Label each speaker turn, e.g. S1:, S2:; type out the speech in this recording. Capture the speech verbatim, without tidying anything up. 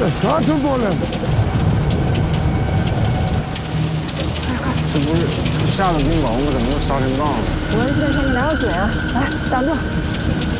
S1: 这啥情况呢？
S2: 这不是下了冰雹吗？怎么又沙尘暴了？
S3: 我们这先聊聊嘴啊，来挡住。